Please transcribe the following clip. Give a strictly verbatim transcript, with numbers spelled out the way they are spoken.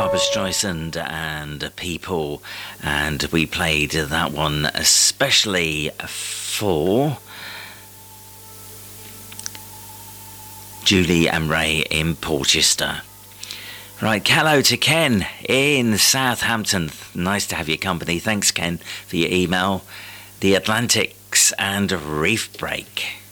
Barbra Streisand and People, and we played that one especially for Julie and Ray in Portchester. Right, hello to Ken in Southampton. Nice to have your company. Thanks, Ken, for your email. The Atlantics and Reef Break.